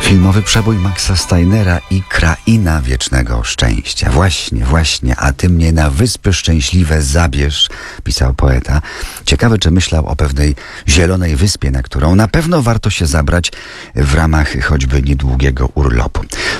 Filmowy przebój Maxa Steinera i Kraina Wiecznego Szczęścia. Właśnie, a ty mnie na Wyspy Szczęśliwe zabierz, pisał poeta. Ciekawe, czy myślał o pewnej zielonej wyspie, na którą na pewno warto się zabrać w ramach choćby niedługiego urlopu.